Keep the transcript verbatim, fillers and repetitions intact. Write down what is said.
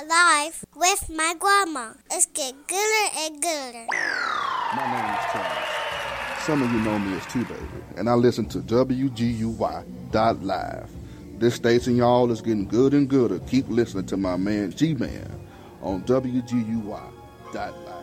Live with my grandma. It's getting gooder and gooder. My name is Charles. Some of you know me as T-Baby, and I listen to W G U Y dot live. This station, y'all, is getting good and gooder. Keep listening to my man G-Man on W G U Y dot live.